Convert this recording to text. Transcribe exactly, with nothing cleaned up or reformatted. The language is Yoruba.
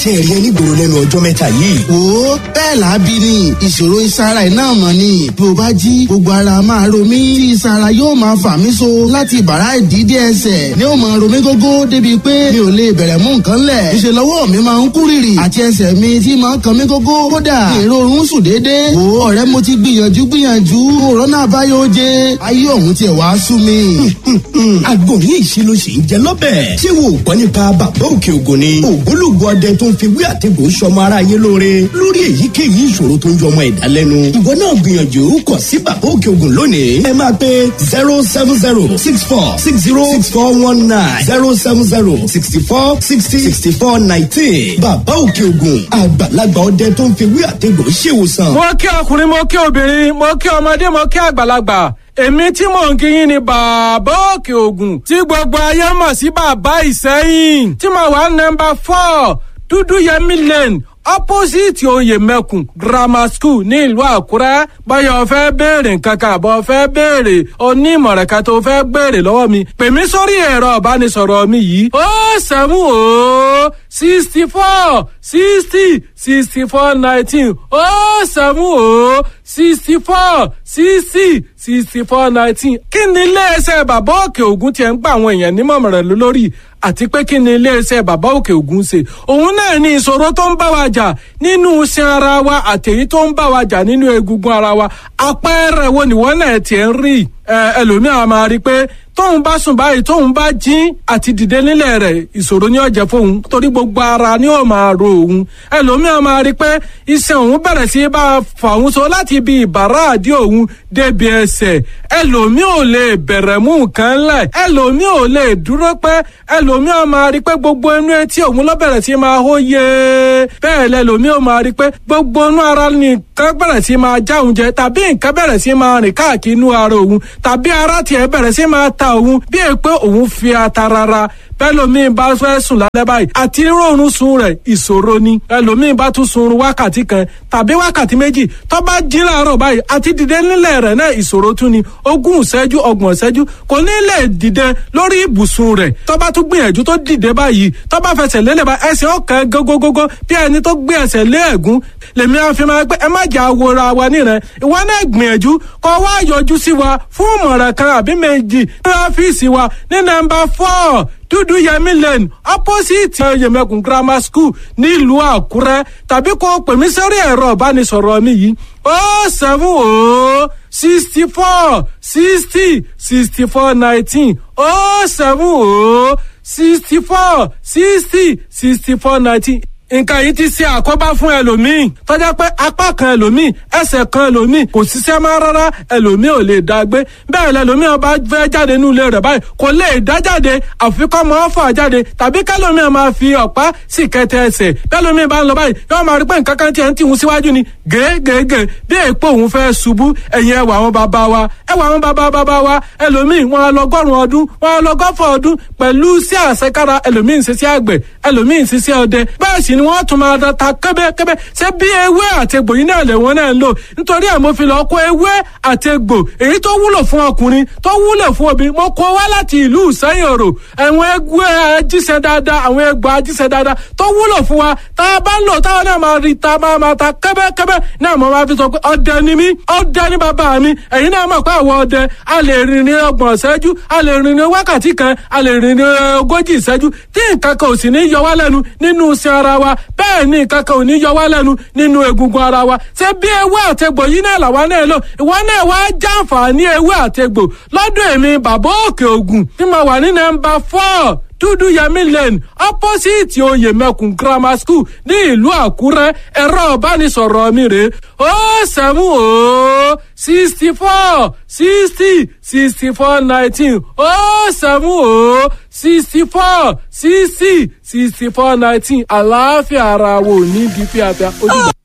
ṣé ẹ rí ẹ nígboro lẹ́nu ọjọ́ mẹ́ta yìí. wo bẹ́ẹ̀ làábí ni ìṣòro ìsara iná mọ̀ ni bí o bá jí gbogbo ara máa ro mí tí ìsara yóò máa fà mí so láti bàrá ìdídé ẹsẹ̀ ni ó máa ro mí gógó débi pé mi ò lè bẹ̀rẹ̀ mú nǹkan lẹ̀ ìṣe lọ́wọ́ mi máa ń kú rìrì àti ẹsẹ̀ mi tí máa ń kan mí gógó kódà ìrorun sùn déédéé. wo ọ̀rẹ́ mo ti gbìyànjú gbìyànjú òrónà àbáyọ jẹ ayé ọ̀hún tiẹ̀ wá sú mi. àgbo ní ìṣirò sì ń jẹ lọ́bẹ̀. ṣé wo gbọ́ nípa bàbá òkè ògùn ni. ògbólógbò ọdẹ tó ń fi wí àtẹ̀gùn sọmọ aráyé lóore lórí èyíkéyìí ìṣòro tó ń jọmọ ẹ̀dá lẹ́nu. ìwọ náà gbìyànjú kàn sí bàbá òkè ògùn lónìí. ẹ máa pe zero seven zero six four six zero six four one nine zero seven zero sixty four sixty sixty four nineteen. bàbá òkè ògùn àgbàlagbà ọdẹ tó ń fi wí àtẹ̀gùn ṣèwòsàn. mo kí ọkùnrin mo kí obìnrin mo kí ọmọdé mo kí àgbàlagbà èmi tí mò ń kíyìn ni bàbá òkè ògùn tí gbogbo ayé mọ̀ sí bàbá ìsẹ́yìn tí mo wà nọ́mbà four dúdú yẹmí lane opposite oyè mẹ́kùn grammar school ní ìlú àkúrẹ́ báyọ̀ fẹ́ béèrè nǹkankan àbọ̀ fẹ́ béèrè onímọ̀ràn kan tó fẹ́ béèrè lọ́wọ́ mi pè mí sórí ẹ̀rọ ìbánisọ̀rọ̀ mi yìí ó sẹ́mu ó sixty four sixty sixty four nineteen ó sẹ́mu ó sixty four sixty sixty four nineteen. Kí ni iléeṣẹ́ bàbá òkè ògùn tiẹ̀ ń gba àwọn èèyàn nímọ̀ràn lórí àti pé kí ni iléeṣẹ́ bàbá òkè ògùn ṣe? Òun náà ni ìṣòro tó ń bá wa jà nínú iṣan ara wa àtèyí tó ń bá wa jà nínú egungun ara wa. Àpẹẹrẹ wo nìwọ náà tiẹ̀ ń rí? Ẹlòmíràn máa rí pé tóun bá sùn báyìí tóun bá jí àti dìde nílẹ̀ rẹ̀ ìṣòro ni ó jẹ́ fóun torí gbogbo ara ni ó máa ro òun. Ẹlòmíràn máa rí pé iṣan òun bẹ̀rẹ̀ sí bá fà òun so láti ibi ìbàrá àdí òun débi ẹsẹ̀. Ẹlòmíràn ò lè bẹ̀rẹ̀ mú nǹkan lẹ̀. Ẹlòmíràn ò lè dúró pẹ́. Ẹlòmíràn máa rí pé gbogbo inú etí òun ló bẹ̀rẹ̀ sí máa hó yé. Bẹ́ẹ̀ lẹ́lòmíràn máa rí pé gbogbo inú ara nìkan bẹ̀rẹ̀ sí máa já òun jẹ tàbí nǹkan bẹ̀rẹ̀ sí máa rìn káàkiri inú ara òun tàbí ara tiẹ̀ bẹ̀rẹ̀ sí máa ta òun bí è pé òun fi ata rárá bẹ́lòmíì bá fẹ́ sùn lálẹ́ báyìí àti rọrùn sùn rẹ̀ ìṣòro ni ẹlòmíì bá tún sun wákàtí kan tàbí wákàtí méjì tó bá jí láàárọ̀ báyìí àti dìde nílẹ̀ rẹ̀ náà ìṣòro tún ni ogún ìṣẹ́jú ọgbọ̀n ìṣẹ́jú kò ní lè dìde lórí ibùsùn rẹ̀ tó bá tún gbìyànjú tó dìde báyìí tó bá fẹsẹ̀ lélẹ̀ bá ẹsẹ̀ ọ̀kan gógógógó bí ẹni tó gbé ẹsẹ̀ lé ẹ̀gún lèmi á fi máa pé ẹ má jà wòra wa níran ìwọ náà gbìyànjú kó wá yọjú sí wa fún ìmọ̀ràn kan àbí méjì ní ọ́fíìsì wa ní nọ́mbà four dúdú yẹmí lane opposite yẹmẹkùn grammar school nílùú àkúrẹ́ tàbí kó pè mí sórí ẹ̀rọ ìbánisọ̀rọ̀ mi yìí ó seven ó sixty four sixty sixty four nineteen ó seven ó sixty four sixty sixty four nineteen. Nǹkan yìí ti ṣe àkóbá fún ẹlòmíì tọ́já pé apá kan ẹlòmíì ẹsẹ̀ kan ẹlòmíì kò ṣiṣẹ́ máa rárá ẹlòmíì ò lè dá gbé bẹ́ẹ̀ lẹlòmíì ọba fẹ́ jáde nínú ilé rẹ̀ báyìí kò lè dá jáde àfikọ́ mọ́ fà jáde tàbí kẹlòmíì máa fi ọ̀pá sì kẹtẹ ẹsẹ̀ bẹ́ẹ̀lòmíì bá ń lọ báyìí yóò máa rí pé nǹkan kan tiẹ̀ ń tìhun síwájú ni gègègè bí èèpo òun fẹ́ ṣubú ẹ̀yìn ẹwà àwọn bàbá wa ẹwà àwọn bàbá bàbá wa ẹlòmíì wọn á lọgọ́rùn ọdún wọn á lọgọ́fọ̀ ọdún pẹ̀lú sí àṣekára ẹlòmíì ń ṣiṣẹ́ àgbẹ̀ ẹlòmíì ń ṣiṣẹ́ ọdẹ bẹ́ẹ̀ sì ni wọ́n tún máa ta kẹ́bẹ́kẹ́bẹ́ ṣé bí ewé àtegbò yìí náà lè wọ́n náà ń lò nítorí ẹ̀ mo fi lọ kó ewé àtegbò èyí tó wúlò fún ọkùnrin tó wúlò fún obìnrin mo kó wá láti ìlú ìsẹ́yìn òrò àwọn ewé ajíṣẹ́ dáadáa àwọn egbò ajíṣẹ́ dáadáa tó wúlò fún wa tá a bá ń lò táwọn náà máa rí ta máa máa ta kẹ́bẹ́kẹ́bẹ́ náà mo máa fi sọ pé ọdẹ ni mí ọdẹ ni bàbá mi ẹ̀yin náà mọ̀ pé àwọn ọdẹ a lè rìn ní ọgbọ̀n ìṣẹ́jú a lè rìn ní wákàtí kan a lè rìn ní ogójì ìṣẹ́jú tí nǹkan kan ò sì ní yọ wá lẹ́nu nínú iṣẹ́ ara wa bẹ́ẹ̀ ni nǹkan kan ò ní yọ wá lẹ́nu nínú egungun ara wa ṣé bí ewé àtegbò yìí náà làwa náà lò ìwọ náà wá jàǹfààní ewé àtegbò lọ́dọ̀ èmi bàbá òkè ògùn tí mo wà ní nọ́mbà four dúdú yẹmí lane opposite oyè mẹ́kùn grammar school ní ìlú àkúrẹ́ ẹ̀rọ ìbánisọ̀rọ̀ mi rè ó seven ó sixty four sixty sixty four nineteen ó seven ó sixty four sixty sixty four nineteen àlàáfíà ara wo ní bí fíafíà ó dìgbà.